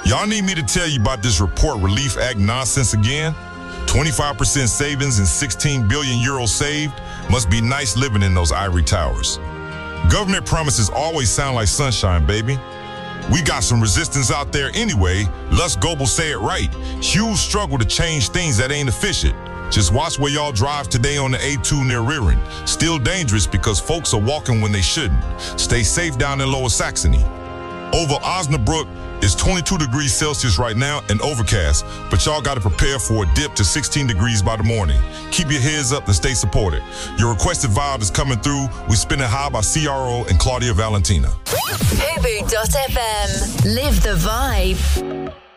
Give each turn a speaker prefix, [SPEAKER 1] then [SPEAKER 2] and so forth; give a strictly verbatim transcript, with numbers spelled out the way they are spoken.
[SPEAKER 1] Y'all need me to tell you about this Report Relief Act nonsense again? twenty-five percent savings and sixteen billion euros saved. Must be nice living in those ivory towers. Government promises always sound like sunshine, baby. We got some resistance out there anyway. Lus Goebel say it right. Huge struggle to change things that ain't efficient. Just watch where y'all drive today on the A two near Riren. Still dangerous because folks are walking when they shouldn't. Stay safe down in Lower Saxony. Over Osnabrück, it's twenty-two degrees Celsius right now and overcast, but y'all gotta prepare for a dip to sixteen degrees by the morning. Keep your heads up and stay supported. Your requested vibe is coming through. We spin it high by C R O and Claudia Valentina.
[SPEAKER 2] Hubu dot F M. Live the vibe.